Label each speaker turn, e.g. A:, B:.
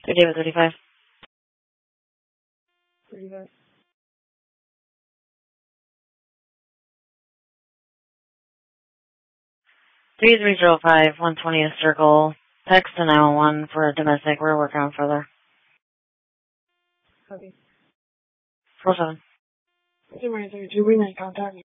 A: David 35.
B: 35.
A: Three 305 120th Circle. Text to 911 for domestic. We're working on further.
B: Copy.
A: 47.
B: 232, we may contact you.